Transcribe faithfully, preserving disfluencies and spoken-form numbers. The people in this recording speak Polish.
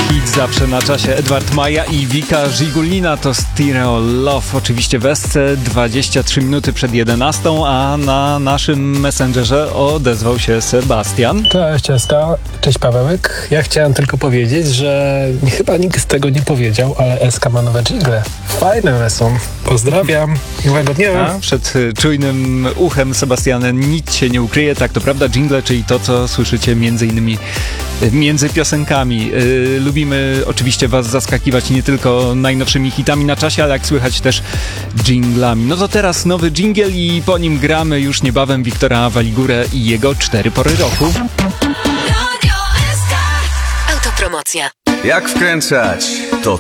Hit zawsze na czasie. Edward Maja i Wika Żigulina to Stereo Love. Oczywiście w Esce dwadzieścia trzy minuty przed jedenastą, a na naszym Messengerze odezwał się Sebastian. Cześć Eska, cześć Pawełek. Ja chciałem tylko powiedzieć, że chyba nikt z tego nie powiedział, ale Eska ma nowe dżingle. Fajne one są. Pozdrawiam. Miłego dnia. A, przed czujnym uchem Sebastiana nic się nie ukryje. Tak, to prawda, dżingle, czyli to, co słyszycie między innymi między piosenkami. Yy, lubimy oczywiście was zaskakiwać nie tylko najnowszymi hitami na czasie, ale jak słychać też dżinglami. No to teraz nowy dżingiel i po nim gramy już niebawem Wiktora Waligurę i jego Cztery Pory Roku. Autopromocja. Jak wkręcać? To